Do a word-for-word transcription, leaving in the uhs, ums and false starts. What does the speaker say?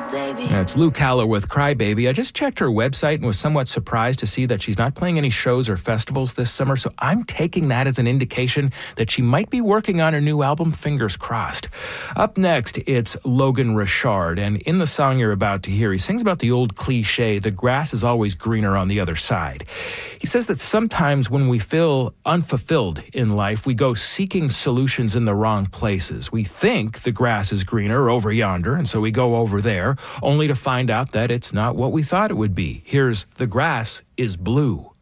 Baby. That's Lou Callow with Cry Baby. I just checked her website and was somewhat surprised to see that she's not playing any shows or festivals this summer, so I'm taking that as an indication that she might be working on her new album, fingers crossed. Up next, it's Logan Richard, and in the song you're about to hear, he sings about the old cliche, the grass is always greener on the other side. He says that sometimes when we feel unfulfilled in life, we go seeking solutions in the wrong places. We think the grass is greener over yonder, and so we go over there, only to find out that it's not what we thought it would be. Here's The Grass is Blue.